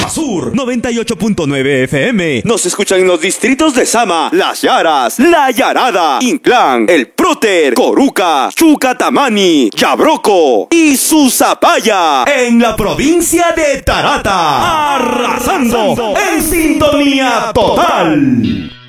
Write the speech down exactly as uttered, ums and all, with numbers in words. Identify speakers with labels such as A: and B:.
A: Sur noventa y ocho punto nueve F M. Nos escuchan en los distritos de Sama, Las Yaras, La Yarada, Inclán, El Próter, Coruca, Chucatamani, Yabroco y Susapaya, en la provincia de Tarata, arrasando en sintonía total.